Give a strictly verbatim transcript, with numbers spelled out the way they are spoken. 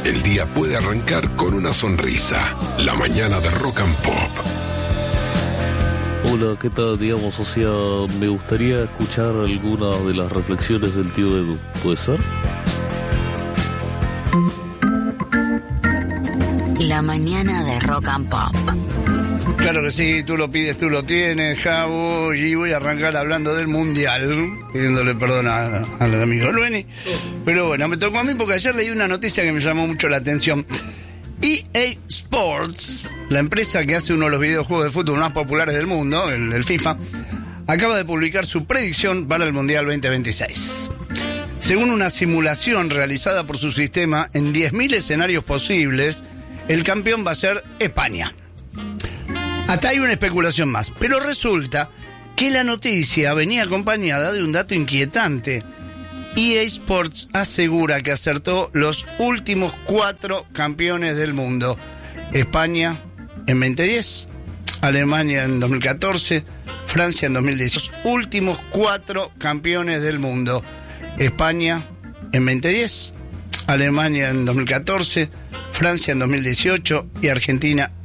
el día puede arrancar con una sonrisa. La mañana de Rock and Pop. Hola, ¿qué tal? Digamos, o sea, me gustaría escuchar alguna de las reflexiones del tío Edu. ¿Puede ser? La mañana de Rock and Pop. Claro que sí, tú lo pides, tú lo tienes, Javo, y voy a arrancar hablando del Mundial, pidiéndole perdón a, al amigo Lueni. Pero bueno, me tocó a mí porque ayer leí una noticia que me llamó mucho la atención. E A Sports, la empresa que hace uno de los videojuegos de fútbol más populares del mundo, el, el FIFA, acaba de publicar su predicción para el Mundial veinte veintiséis. Según una simulación realizada por su sistema en diez mil escenarios posibles, el campeón va a ser España. Hasta hay una especulación más, pero resulta que la noticia venía acompañada de un dato inquietante. E A Sports asegura que acertó los últimos cuatro campeones del mundo. España en veinte diez, Alemania en dos mil catorce, Francia en dos mil dieciocho. Los últimos cuatro campeones del mundo. España en veinte diez, Alemania en dos mil catorce, Francia en dos mil dieciocho y Argentina